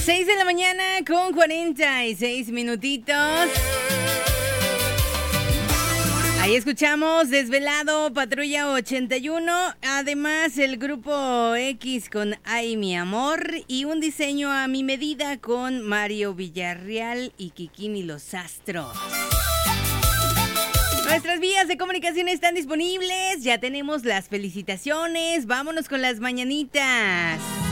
6 de la mañana con 46 minutitos. Ahí escuchamos Desvelado, Patrulla 81. Además, el grupo X con Ay, mi amor. Y un diseño a mi medida con Mario Villarreal y Kikín y los Astros. Nuestras vías de comunicación están disponibles. Ya tenemos las felicitaciones. Vámonos con las mañanitas.